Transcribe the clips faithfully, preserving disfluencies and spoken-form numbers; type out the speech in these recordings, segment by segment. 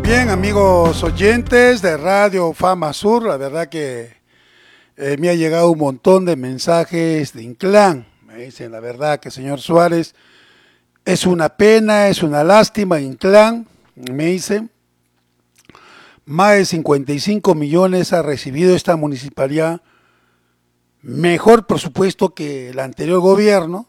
Bien, amigos oyentes de Radio Fama Sur, la verdad que eh, me ha llegado un montón de mensajes de Inclán. Me dicen, la verdad que señor Suárez, es una pena, es una lástima, Inclán, me dicen, más de cincuenta y cinco millones ha recibido esta municipalidad, mejor presupuesto que el anterior gobierno,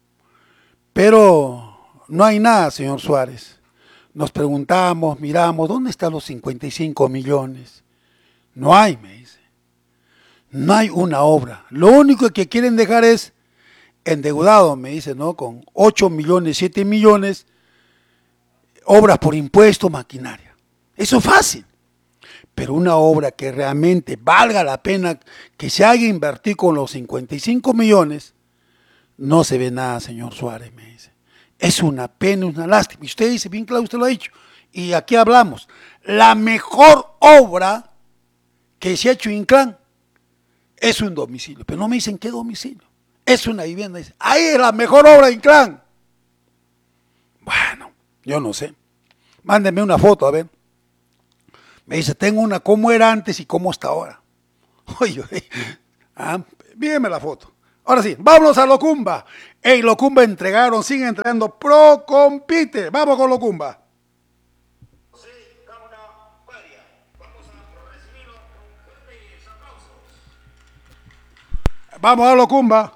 pero no hay nada, señor Suárez. Nos preguntamos, miramos, ¿dónde están los cincuenta y cinco millones? No hay, me dice. No hay una obra. Lo único que quieren dejar es endeudado, me dice, ¿no? Con ocho millones, siete millones, obras por impuesto, maquinaria. Eso es fácil. Pero una obra que realmente valga la pena que se haga invertir con los cincuenta y cinco millones, no se ve nada, señor Suárez, me dice. Es una pena, una lástima. Y usted dice, bien claro, usted lo ha dicho. Y aquí hablamos. La mejor obra que se ha hecho en Inclán es un domicilio. Pero no me dicen qué domicilio. Es una vivienda. Dice, ahí es la mejor obra de Inclán. Bueno, yo no sé. Mándenme una foto, a ver. Me dice, tengo una cómo era antes y cómo está ahora. Oye, oye. Ah, vídeme la foto. Ahora sí, vámonos a Locumba. En Locumba entregaron, siguen entregando Procompite. Vamos con Locumba. Sí, Cámara Varia. Vamos a recibirlo con fuertes aplausos. Vamos a Locumba.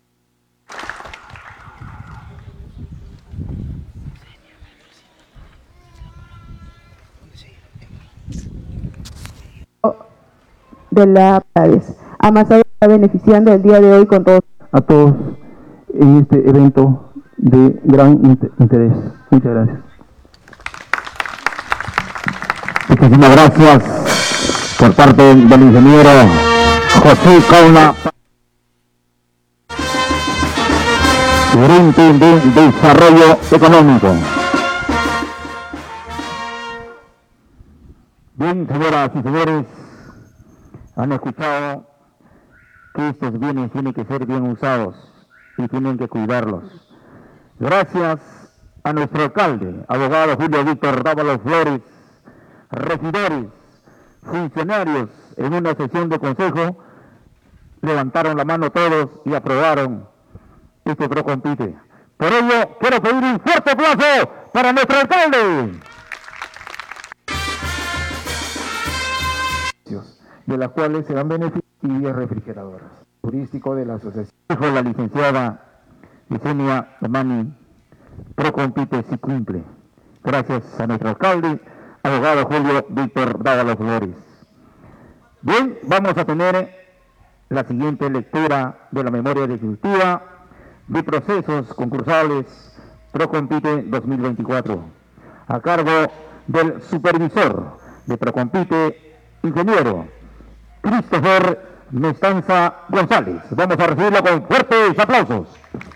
De la Amasado está beneficiando el día de hoy con todos. A todos en este evento de gran interés. Muchas gracias. Muchísimas gracias por parte del ingeniero José Cauna. Gerente de Desarrollo Económico. Bien, señoras y señores, han escuchado que estos bienes tienen que ser bien usados y tienen que cuidarlos. Gracias a nuestro alcalde, abogado Julio Víctor Dávalos Flores, regidores, funcionarios en una sesión de consejo, levantaron la mano todos y aprobaron este Procompite. Por ello, quiero pedir un fuerte aplauso para nuestro alcalde. De las cuales se dan beneficios y refrigeradoras. Turístico de la asociación. Dijo la licenciada Yesenia Domani, Procompite sí cumple. Gracias a nuestro alcalde, abogado Julio Víctor Dávalos Flores. Bien, vamos a tener la siguiente lectura de la memoria definitiva de procesos concursales Procompite dos mil veinticuatro, a cargo del supervisor de Procompite, ingeniero Christopher Mestanza González. Vamos a recibirlo con fuertes aplausos.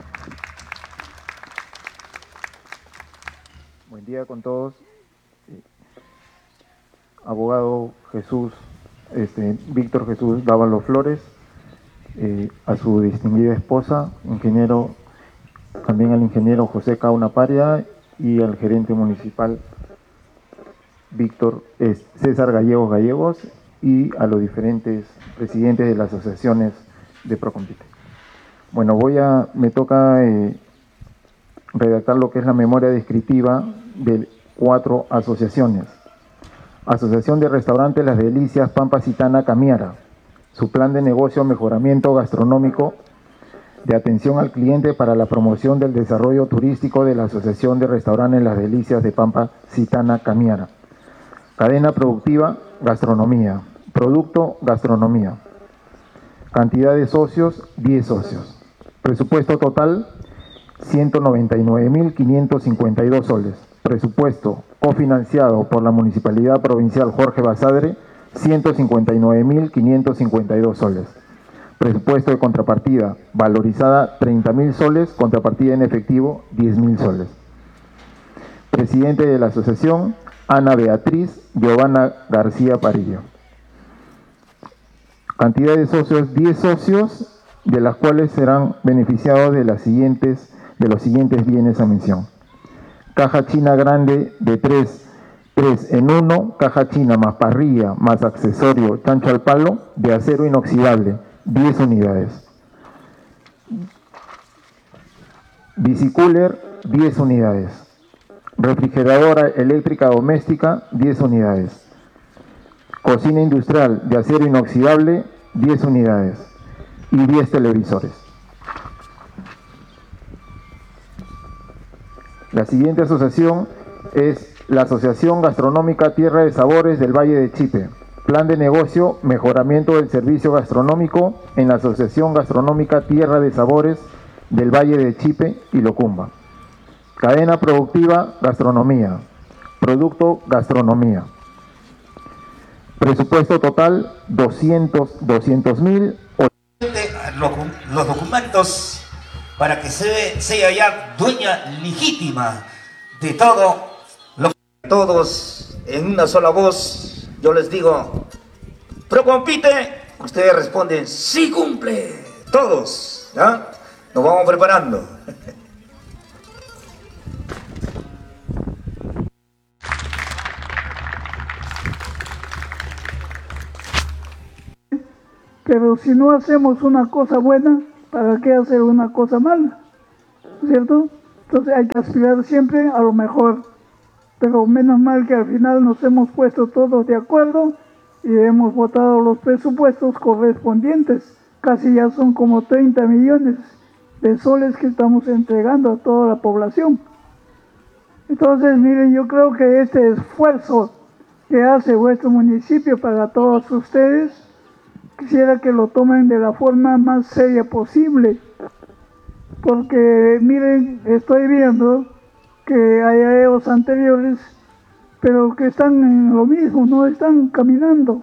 Buen día con todos. Eh, abogado Jesús, este, Víctor Jesús Dávalos Flores, eh, a su distinguida esposa, ingeniero, también al ingeniero José Cauna Paria y al gerente municipal Víctor eh, César Gallegos Gallegos, y a los diferentes presidentes de las asociaciones de Procompite. Bueno, voy a, me toca eh, redactar lo que es la memoria descriptiva de cuatro asociaciones. Asociación de Restaurantes Las Delicias Pampa Citana Camiara, su plan de negocio mejoramiento gastronómico de atención al cliente para la promoción del desarrollo turístico de la Asociación de Restaurantes Las Delicias de Pampa Citana Camiara. Cadena productiva, gastronomía. Producto, gastronomía. Cantidad de socios, diez socios. Presupuesto total, ciento noventa y nueve mil quinientos cincuenta y dos soles. Presupuesto cofinanciado por la Municipalidad Provincial Jorge Basadre, ciento cincuenta y nueve mil quinientos cincuenta y dos soles. Presupuesto de contrapartida, valorizada treinta mil soles, contrapartida en efectivo, diez mil soles. Presidente de la asociación, Ana Beatriz Giovanna García Parillo. Cantidad de socios, diez socios, de las cuales serán beneficiados de, las siguientes, de los siguientes bienes a mención. Caja china grande de tres tres en uno, caja china más parrilla más accesorio chancho al palo de acero inoxidable, diez unidades. Bicicooler, diez unidades. Refrigeradora eléctrica doméstica, diez unidades. Cocina industrial de acero inoxidable, diez unidades. Y diez televisores. La siguiente asociación es la Asociación Gastronómica Tierra de Sabores del Valle de Chipe. Plan de negocio, mejoramiento del servicio gastronómico en la Asociación Gastronómica Tierra de Sabores del Valle de Chipe y Locumba. Cadena productiva, gastronomía. Producto, gastronomía. Presupuesto total, doscientos mil. Los, los documentos para que se, sea ya dueña legítima de todo lo que todos en una sola voz. Yo les digo, Procompite, ustedes responden, sí cumple, todos, ¿ya? Nos vamos preparando. Pero si no hacemos una cosa buena, ¿para qué hacer una cosa mala? ¿Cierto? Entonces hay que aspirar siempre a lo mejor. Pero menos mal que al final nos hemos puesto todos de acuerdo y hemos votado los presupuestos correspondientes. Casi ya son como treinta millones de soles que estamos entregando a toda la población. Entonces, miren, yo creo que este esfuerzo que hace vuestro municipio para todos ustedes, quisiera que lo tomen de la forma más seria posible, porque miren, estoy viendo que hay aeos anteriores, pero que están en lo mismo, no están caminando.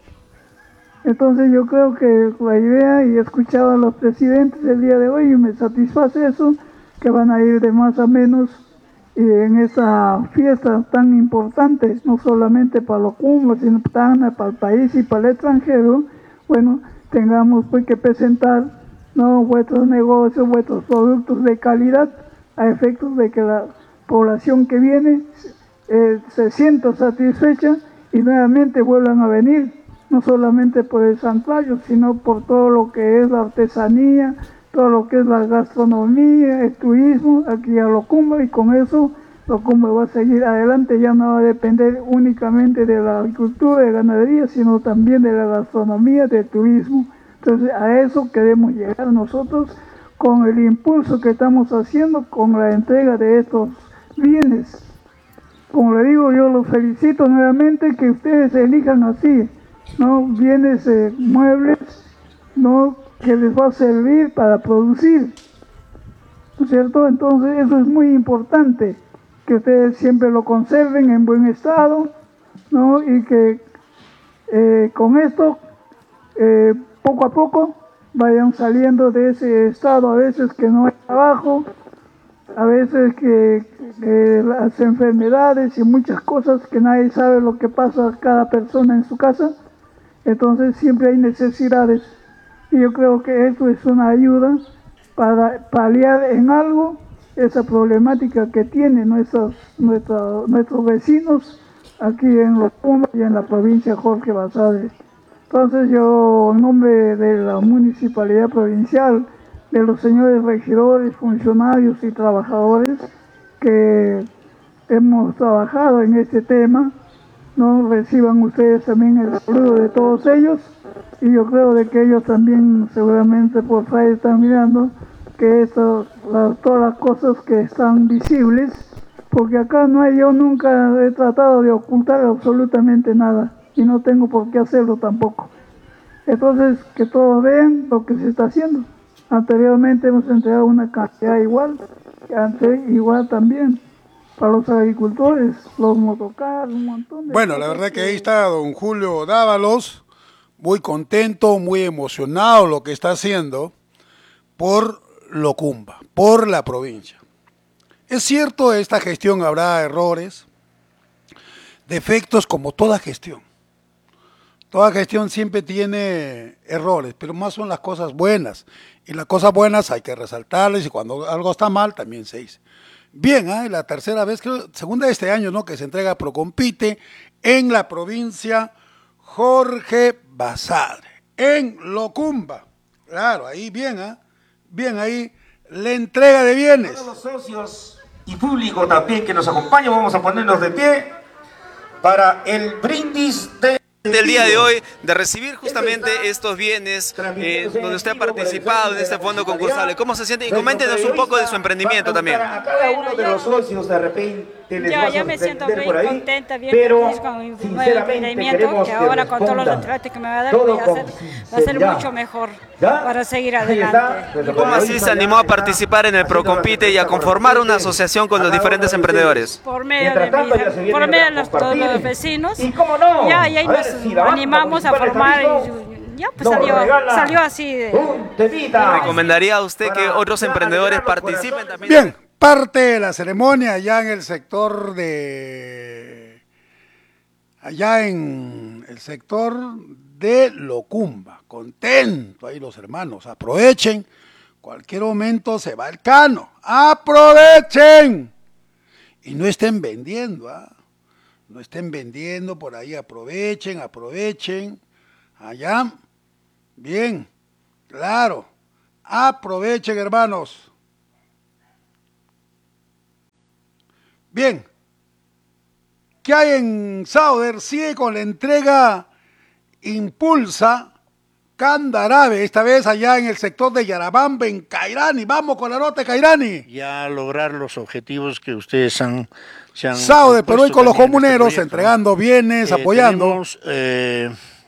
Entonces yo creo que la idea, y he escuchado a los presidentes el día de hoy y me satisface eso, que van a ir de más a menos y en esa fiesta tan importante, no solamente para Locumba, sino también para el país y para el extranjero. Bueno, tengamos pues que presentar, ¿no?, vuestros negocios, vuestros productos de calidad, a efectos de que la población que viene eh, se sienta satisfecha y nuevamente vuelvan a venir, no solamente por el santuario, sino por todo lo que es la artesanía, todo lo que es la gastronomía, el turismo aquí a Locumba, y con eso Locumba va a seguir adelante, ya no va a depender únicamente de la agricultura, de ganadería, sino también de la gastronomía, del turismo. Entonces a eso queremos llegar nosotros con el impulso que estamos haciendo con la entrega de estos bienes. Como le digo, yo los felicito nuevamente que ustedes elijan así, ¿no?, bienes eh, muebles, ¿no?, que les va a servir para producir, ¿no es cierto? Entonces eso es muy importante, que ustedes siempre lo conserven en buen estado, ¿no?, y que eh, con esto eh, poco a poco vayan saliendo de ese estado, a veces que no hay trabajo, a veces que, que las enfermedades y muchas cosas que nadie sabe lo que pasa a cada persona en su casa. Entonces siempre hay necesidades y yo creo que esto es una ayuda para paliar en algo esa problemática que tienen nuestros, nuestros, nuestros vecinos aquí en Locumba y en la provincia Jorge Basadre. Entonces yo, en nombre de la Municipalidad Provincial, de los señores regidores, funcionarios y trabajadores que hemos trabajado en este tema, no reciban ustedes también el saludo de todos ellos, y yo creo de que ellos también seguramente por ahí están mirando que esto, la, todas las cosas que están visibles, porque acá no hay, yo nunca he tratado de ocultar absolutamente nada y no tengo por qué hacerlo tampoco. Entonces que todos vean lo que se está haciendo. Anteriormente hemos entregado una cantidad igual, antes igual también para los agricultores, los motocarros, un montón de Bueno, la verdad que ahí está don Julio Dávalos, muy contento, muy emocionado lo que está haciendo por Locumba, por la provincia. Es cierto, esta gestión habrá errores, defectos como toda gestión. Toda gestión siempre tiene errores, pero más son las cosas buenas. Y las cosas buenas hay que resaltarles y cuando algo está mal también se dice. Bien, ¿eh? La tercera vez, creo, segunda de este año, ¿no? Que se entrega Procompite en la provincia Jorge Basadre, en Locumba. Claro, ahí bien, ¿eh? Bien ahí, la entrega de bienes. Todos los socios y público también que nos acompañan, vamos a ponernos de pie para el brindis de... del día de hoy, de recibir justamente estos bienes, eh, donde usted ha participado en este fondo concursable. ¿Cómo se siente? Y coméntenos un poco de su emprendimiento también. A cada uno de los socios de repente les Yo, vas a yo me siento sorprender muy por ahí, contenta, bien pero feliz con mi nuevo sinceramente emprendimiento, queremos que ahora con todos los respondan retratos que me va a dar todo voy a hacer, con va a ser sinceridad. mucho mejor ¿Ya? para seguir Ahí está. adelante. ¿Y cómo así se animó a participar en el Procompite y a conformar una asociación con los diferentes emprendedores? Por medio de, Mientras tanto, ya se mis, viene por medio de a los, todos compartir. los vecinos, Y cómo no, ya, y ahí a ver nos si la banca animamos a municipal formar está y listo. ya pues Nos salió, regala salió así de... un temita. ¿Recomendaría a usted que Para otros ya emprendedores alegrar los participen corazones. también? Bien, parte de la ceremonia allá en el sector de... Allá en el sector de Locumba. Contento ahí los hermanos. Aprovechen. Cualquier momento se va el cano. ¡Aprovechen! Y no estén vendiendo, ¿ah? No estén vendiendo por ahí. Aprovechen, aprovechen. Allá. Bien. Claro. Aprovechen, hermanos. Bien. ¿Qué hay en Sauder? Sigue con la entrega Impulsa Candarabe, esta vez allá en el sector de Yarabamba, en Cairani. Vamos con la nota de Cairani. Ya lograr los objetivos que ustedes han... Se han Sauder, Perú y con los también en comuneros, este proyecto, entregando bienes, ¿no? apoyando. Eh, tenemos eh,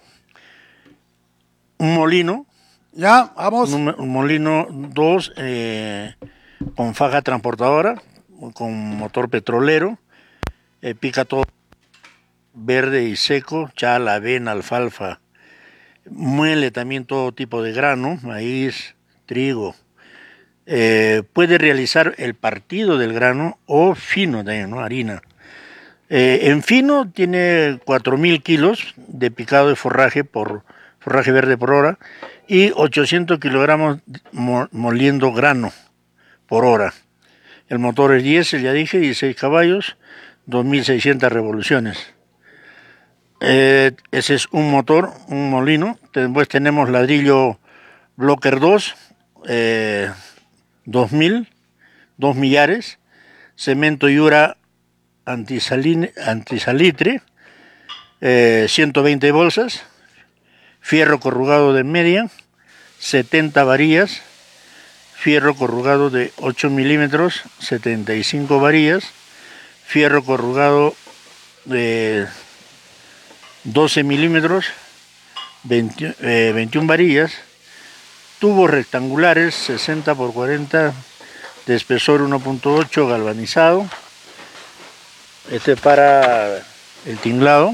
un molino. Ya, vamos. Un, un molino dos eh, con faja transportadora, con motor petrolero. Eh, pica todo verde y seco, chala, avena, alfalfa. Muele también todo tipo de grano, maíz, trigo. Eh, puede realizar el partido del grano o fino también, ¿no? Harina. Eh, en fino tiene cuatro mil kilos de picado de forraje por forraje verde por hora y ochocientos kilogramos mo moliendo grano por hora. El motor es diésel, ya dije, dieciséis caballos, dos mil seiscientas revoluciones. Eh, ese es un motor, un molino. Después tenemos ladrillo Blocker dos, eh, dos mil, dos millares, cemento Yura antisalitre, eh, ciento veinte bolsas, fierro corrugado de media, setenta varillas, fierro corrugado de ocho milímetros, setenta y cinco varillas, fierro corrugado de doce milímetros, veinte, eh, veintiuna varillas, tubos rectangulares sesenta por cuarenta de espesor uno punto ocho galvanizado, este para el tinglado,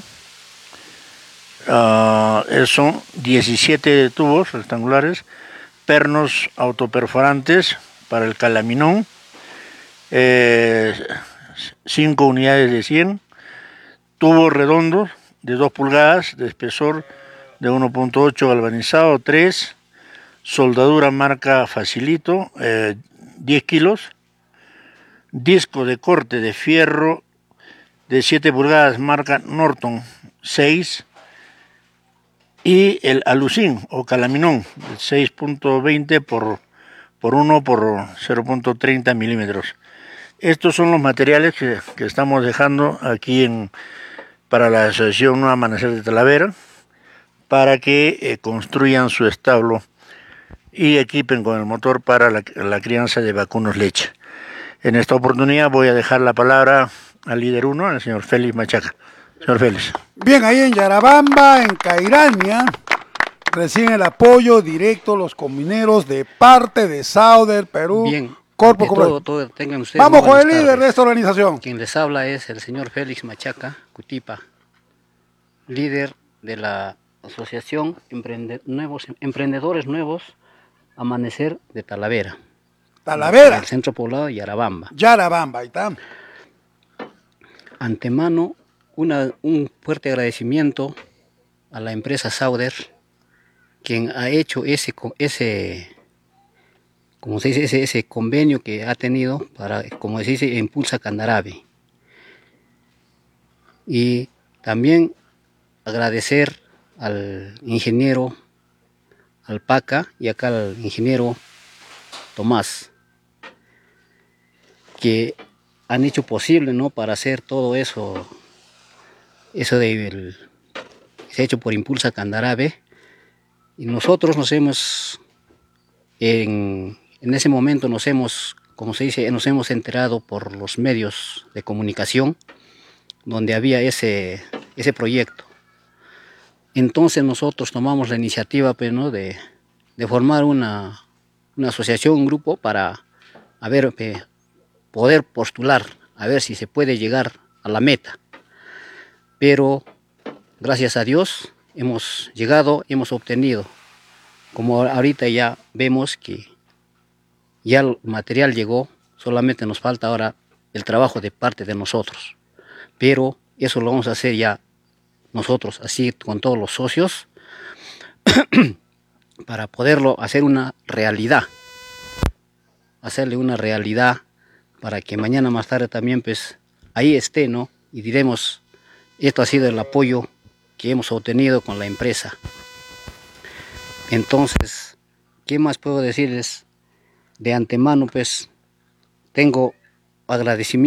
uh, son diecisiete tubos rectangulares, pernos autoperforantes para el calaminón, eh, cinco unidades de cien, tubos redondos de dos pulgadas de espesor de uno punto ocho galvanizado, tres, soldadura marca Facilito, eh, diez kilos, disco de corte de fierro de siete pulgadas marca Norton, seis, y el alucín o calaminón, seis punto veinte por, por uno por cero punto treinta milímetros. Estos son los materiales que, que estamos dejando aquí en, para la Asociación Nuevo Amanecer de Talavera, para que eh, construyan su establo y equipen con el motor para la, la crianza de vacunos leche. En esta oportunidad voy a dejar la palabra al líder uno, al señor Félix Machaca. Señor Félix. Bien, ahí en Yarabamba, en Cairania, reciben el apoyo directo los comuneros de parte de Sauder, Perú. Bien, Corpo, todo, todo, tengan ustedes Vamos con el tardes. líder de esta organización. Quien les habla es el señor Félix Machaca Cutipa, líder de la Asociación Emprende Nuevos, Emprendedores Nuevos Amanecer de Talavera. Talavera. El centro poblado de Yarabamba. Yarabamba, ahí está. Antemano, una, un fuerte agradecimiento a la empresa Sauder, quien ha hecho ese, ese como se dice, ese, ese convenio que ha tenido para, como se dice, Impulsa Candarave. Y también agradecer al ingeniero Alpaca y acá al ingeniero Tomás, que han hecho posible, ¿no?, para hacer todo eso, eso de el, se ha hecho por Impulsa Candarave, y nosotros nos hemos, en, en ese momento nos hemos, como se dice, nos hemos enterado por los medios de comunicación donde había ese, ese proyecto. Entonces nosotros tomamos la iniciativa, pues, ¿no?, de, de formar una, una asociación, un grupo para a ver, eh, poder postular, a ver si se puede llegar a la meta. Pero gracias a Dios hemos llegado, hemos obtenido. Como ahorita ya vemos que ya el material llegó, solamente nos falta ahora el trabajo de parte de nosotros. Pero eso lo vamos a hacer ya nosotros, así con todos los socios, para poderlo hacer una realidad. Hacerle una realidad para que mañana más tarde también, pues, ahí esté, ¿no? Y diremos, esto ha sido el apoyo que hemos obtenido con la empresa. Entonces, ¿qué más puedo decirles? De antemano, pues, tengo agradecimiento